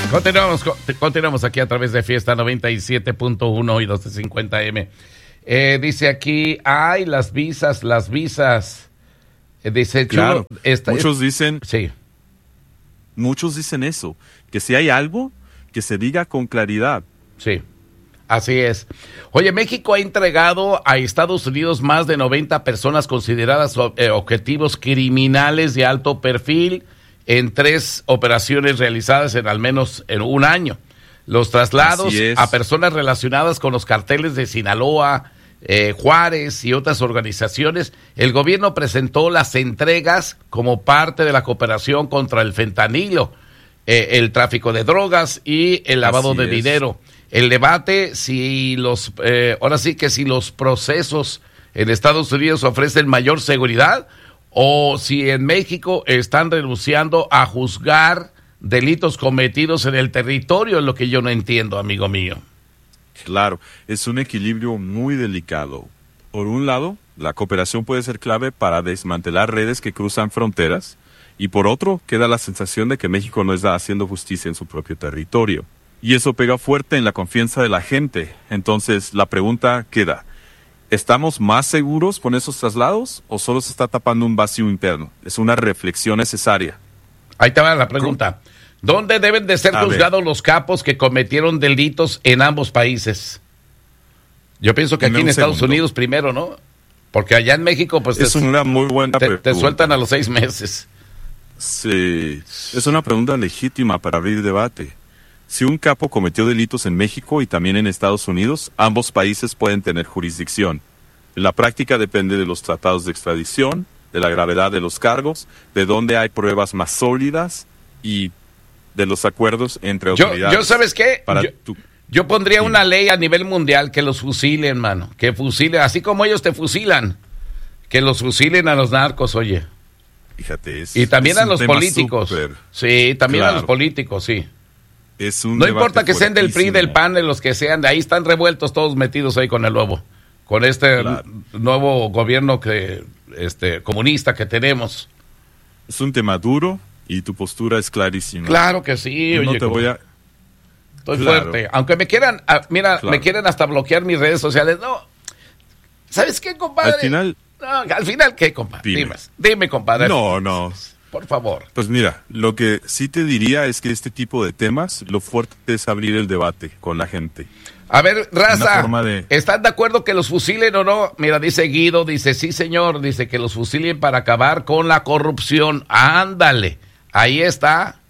Continuamos aquí a través de Fiesta 97.1 y 1250M. Dice aquí, ay, las visas. Dice, claro, chulo, muchos dicen, sí. Muchos dicen eso, que si hay algo, que se diga con claridad. Sí, así es. Oye, México ha entregado a Estados Unidos más de 90 personas consideradas objetivos criminales de alto perfil en 3 operaciones realizadas en al menos en un año. Los traslados a personas relacionadas con los carteles de Sinaloa, Juárez y otras organizaciones. El gobierno presentó las entregas como parte de la cooperación contra el fentanilo, el tráfico de drogas y el lavado de dinero. El debate ahora sí que si los procesos en Estados Unidos ofrecen mayor seguridad o si en México están renunciando a juzgar delitos cometidos en el territorio, es lo que yo no entiendo, amigo mío. Claro, es un equilibrio muy delicado. Por un lado, la cooperación puede ser clave para desmantelar redes que cruzan fronteras, y por otro, queda la sensación de que México no está haciendo justicia en su propio territorio. Y eso pega fuerte en la confianza de la gente. Entonces, la pregunta queda, ¿estamos más seguros con esos traslados o solo se está tapando un vacío interno? Es una reflexión necesaria. Ahí te va la pregunta. ¿Dónde deben de ser juzgados los capos que cometieron delitos en ambos países? Yo pienso que aquí en Estados Unidos primero, ¿no? Porque allá en México, pues es una muy buena pregunta. Te sueltan a los 6 meses. Sí, es una pregunta legítima para abrir debate. Si un capo cometió delitos en México y también en Estados Unidos, ambos países pueden tener jurisdicción. La práctica depende de los tratados de extradición, de la gravedad de los cargos, de dónde hay pruebas más sólidas y de los acuerdos entre autoridades. Yo ¿sabes qué? Yo pondría una ley a nivel mundial que los fusilen, mano. Que fusilen, así como ellos te fusilan. Que los fusilen a los narcos, oye. Fíjate, y también a los políticos. Sí, también a los políticos, sí. No importa que sean del PRI, del PAN, de los que sean, de ahí están revueltos todos metidos ahí con el nuevo, con este nuevo gobierno comunista que tenemos. Es un tema duro y tu postura es clarísima. Claro que sí, oye. No te voy a... Estoy fuerte. Aunque me quieran, me quieren hasta bloquear mis redes sociales. No, ¿sabes qué, compadre? Al final, ¿qué, compadre? Dime, compadre. No. Por favor. Pues mira, lo que sí te diría es que este tipo de temas, lo fuerte es abrir el debate con la gente. A ver, raza, ¿están de acuerdo que los fusilen o no? Mira, dice Guido, dice, sí señor, dice que los fusilen para acabar con la corrupción. Ándale, ahí está.